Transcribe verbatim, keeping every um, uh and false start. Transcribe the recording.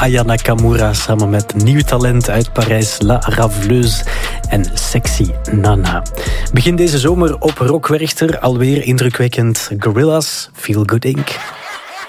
Aya Nakamura samen met nieuw talent uit Parijs, La Raveleuse en Sexy Nana. Begin deze zomer op Rock Werchter, alweer indrukwekkend Gorillaz, Feel Good Incorporated.